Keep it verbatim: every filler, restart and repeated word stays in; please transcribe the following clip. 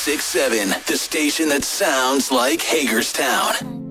six seven, the station that sounds like Hagerstown.